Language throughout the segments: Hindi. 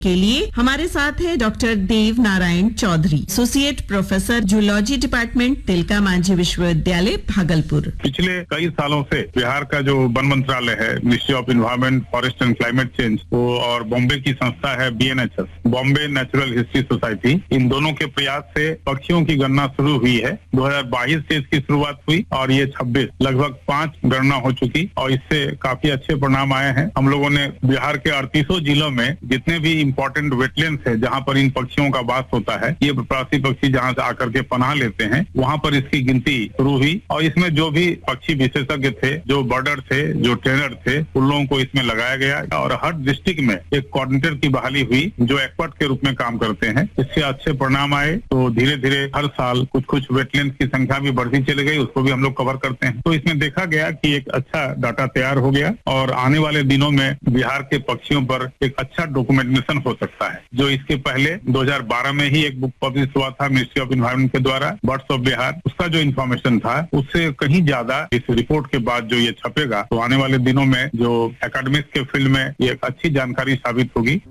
के लिए हमारे साथ है डॉक्टर देव Narayan Chaudhary, associate professor zoology department, Tilka Manjhi विश्वविद्यालय, भागलपुर। पिछले कई सालों से बिहार का जो वन मंत्रालय है, ministry of environment, forest and climate change, वो और बॉम्बे की संस्था है BNHS, Bombay natural history society, इन दोनों के प्रयास से पक्षियों की गणना शुरू हुई है। 2022 से इसकी शुरुआत हुई और ये 26 लगभग 5 गणना हो चुकी और इससे काफी अच्छे परिणाम आए हैं। हम लोगों ने बिहार के 38 जिलों में जितने भी इम्पोर्टेंट वेटलैंड्स है जहाँ पर इन पक्षियों का वास होता है, ये प्रवासी पक्षी जहाँ से आकर के पनाह लेते हैं, वहाँ पर इसकी गिनती शुरू हुई और इसमें जो भी पक्षी विशेषज्ञ थे, जो बर्डर थे, जो ट्रेनर थे, उन लोगों को इसमें लगाया गया और हर डिस्ट्रिक्ट में एक कोऑर्डिनेटर की बहाली हुई जो एक्सपर्ट के रूप में काम करते हैं। इससे अच्छे परिणाम आए तो धीरे धीरे हर साल कुछ वेटलैंड की संख्या भी बढ़ती चली गई, उसको भी हम लोग कवर करते हैं। तो इसमें देखा गया कि एक अच्छा डाटा तैयार हो गया और आने वाले दिनों में बिहार के पक्षियों पर एक अच्छा डॉक्यूमेंटेशन हो सकता है। जो इसके पहले 2012 में ही एक बुक पब्लिश हुआ था मिनिस्ट्री ऑफ एनवायरमेंट के द्वारा, बर्ड्स ऑफ बिहार, उसका जो इन्फॉर्मेशन था उससे कहीं ज्यादा इस रिपोर्ट के बाद जो ये छपेगा तो आने वाले दिनों में जो एकेडमिक्स के फील्ड में ये एक अच्छी जानकारी साबित होगी।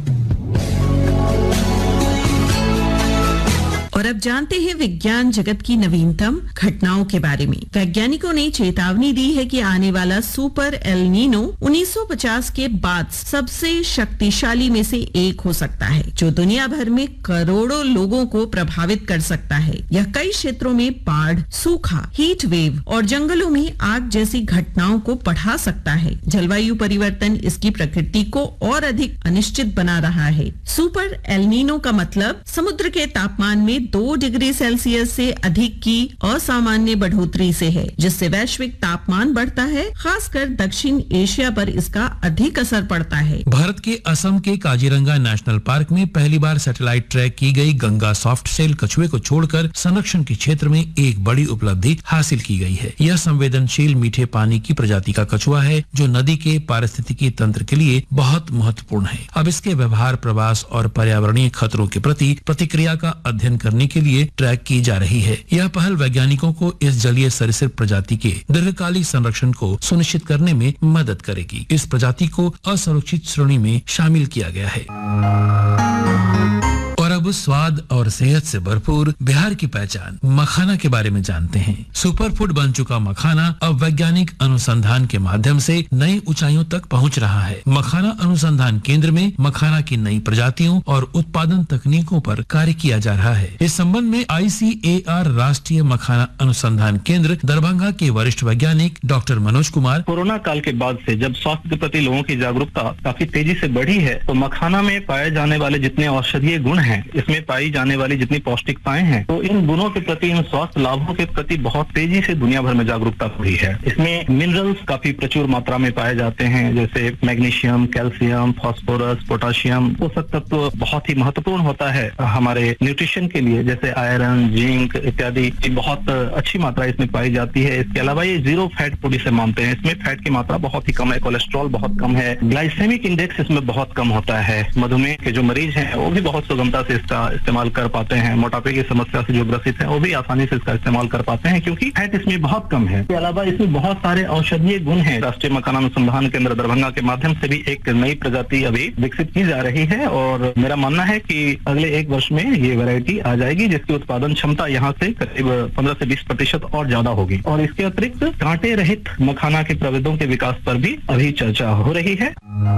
और अब जानते हैं विज्ञान जगत की नवीनतम घटनाओं के बारे में। वैज्ञानिकों ने चेतावनी दी है कि आने वाला सुपर एल नीनो 1950 के बाद सबसे शक्तिशाली में से एक हो सकता है, जो दुनिया भर में करोड़ों लोगों को प्रभावित कर सकता है। यह कई क्षेत्रों में बाढ़, सूखा, हीट वेव और जंगलों में आग जैसी घटनाओं को बढ़ा सकता है। जलवायु परिवर्तन इसकी प्रकृति को और अधिक अनिश्चित बना रहा है। सुपर एल नीनो का मतलब समुद्र के तापमान में 2 डिग्री सेल्सियस से अधिक की असामान्य बढ़ोतरी से है, जिससे वैश्विक तापमान बढ़ता है। खासकर दक्षिण एशिया पर इसका अधिक असर पड़ता है। भारत के असम के काजीरंगा नेशनल पार्क में पहली बार सैटेलाइट ट्रैक की गई गंगा सॉफ्ट सेल कछुए को छोड़कर संरक्षण के क्षेत्र में एक बड़ी उपलब्धि हासिल की गई है। यह संवेदनशील मीठे पानी की प्रजाति का कछुआ है जो नदी के पारिस्थितिकी तंत्र के लिए बहुत महत्वपूर्ण है। अब इसके व्यवहार, प्रवास और पर्यावरणीय खतरों के प्रति प्रतिक्रिया का अध्ययन करने के लिए ट्रैक की जा रही है। यह पहल वैज्ञानिकों को इस जलीय सरीसृप प्रजाति के दीर्घकालिक संरक्षण को सुनिश्चित करने में मदद करेगी। इस प्रजाति को असुरक्षित श्रेणी में शामिल किया गया है। और अब स्वाद और सेहत से भरपूर बिहार की पहचान मखाना के बारे में जानते हैं। सुपर फूड बन चुका मखाना अब वैज्ञानिक अनुसंधान के माध्यम से नई ऊंचाइयों तक पहुंच रहा है। मखाना अनुसंधान केंद्र में मखाना की नई प्रजातियों और उत्पादन तकनीकों पर कार्य किया जा रहा है। इस संबंध में ICAR राष्ट्रीय मखाना अनुसंधान केंद्र दरभंगा के वरिष्ठ वैज्ञानिक डॉक्टर मनोज कुमार, कोरोना काल के बाद से जब स्वास्थ्य के प्रति लोगों की जागरूकता काफी तेजी से बढ़ी है, तो मखाना में पाए जाने वाले जितने औषधीय गुण हैं, इसमें पाई जाने वाली जितनी पौष्टिकताएं हैं, तो इन गुणों के प्रति, इन स्वास्थ्य लाभों के प्रति बहुत तेजी से दुनिया भर में जागरूकता बढ़ी है। इसमें मिनरल्स काफी प्रचुर मात्रा में पाए जाते हैं, जैसे मैग्नीशियम, कैल्शियम, फास्फोरस, पोटाशियम। पोषक तत्व बहुत ही महत्वपूर्ण होता है हमारे न्यूट्रिशन के लिए, जैसे आयरन, जिंक इत्यादि की बहुत अच्छी मात्रा इसमें पाई जाती है। इसके अलावा ये 0 फैट फूड इसे मानते हैं। इसमें फैट की मात्रा बहुत ही कम है, कोलेस्ट्रॉल बहुत कम है, ग्लाइसेमिक इंडेक्स इसमें बहुत कम होता है। मधुमेह के जो मरीज हैं वो भी बहुत सुगमता से इसका इस्तेमाल कर पाते हैं। मोटापे की समस्या से जो ग्रसित है वो भी आसानी से इसका इस्तेमाल कर पाते हैं, क्योंकि फैट इसमें बहुत कम है। इसके अलावा इसमें बहुत सारे औषधीय गुण हैं। राष्ट्रीय मखाना अनुसंधान केंद्र दरभंगा के माध्यम से भी एक नई प्रजाति अभी विकसित की जा रही है और मेरा मानना है कि अगले 1 वर्ष में ये वैरायटी आ जाएगी, जिसकी उत्पादन क्षमता यहाँ से करीब 15 से 20% और ज्यादा होगी। और इसके अतिरिक्त कांटे रहित मखाना के प्रभेदों के विकास पर भी अभी चर्चा हो रही है।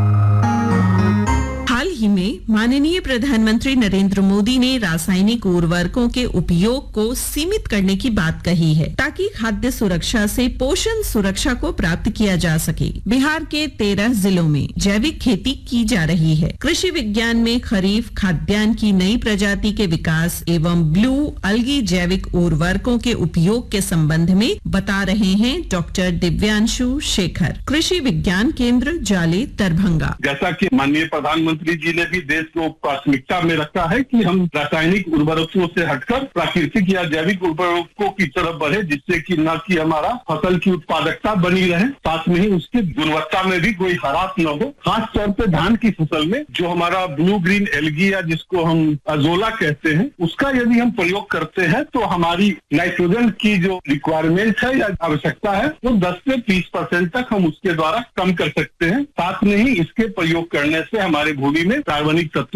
हाल ही में माननीय प्रधानमंत्री नरेंद्र मोदी ने रासायनिक उर्वरकों के उपयोग को सीमित करने की बात कही है, ताकि खाद्य सुरक्षा से पोषण सुरक्षा को प्राप्त किया जा सके। बिहार के 13 जिलों में जैविक खेती की जा रही है। कृषि विज्ञान में खरीफ खाद्यान्न की नई प्रजाति के विकास एवं ब्लू अलगी जैविक उर्वरकों के उपयोग के संबंध में बता रहे हैं डॉक्टर दिव्यांशु शेखर, कृषि विज्ञान केंद्र जाले, दरभंगा। जैसा कि माननीय प्रधानमंत्री जी ने भी देश को प्राथमिकता में रखा है कि हम रासायनिक उर्वरकों से हटकर प्राकृतिक या जैविक उर्वरकों की तरफ बढ़े, जिससे कि न कि हमारा फसल की उत्पादकता बनी रहे, साथ में ही उसकी गुणवत्ता में भी कोई हरास न हो। खास तौर पे धान की फसल में जो हमारा ब्लू ग्रीन एल्गी या जिसको हम अजोला कहते हैं, उसका यदि हम प्रयोग करते हैं तो हमारी नाइट्रोजन की जो रिक्वायरमेंट है या आवश्यकता है वो 10 से 20% तक हम उसके द्वारा कम कर सकते हैं। साथ में ही इसके प्रयोग करने से हमारे भूमि में कार्बनिक तत्व